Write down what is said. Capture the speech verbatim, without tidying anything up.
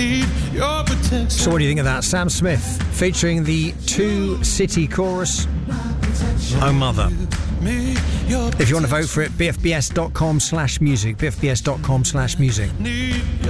So what do you think of that? Sam Smith featuring the Two City Chorus. Oh Mother. If you want to vote for it, bfbs.com slash music, bfbs.com slash music.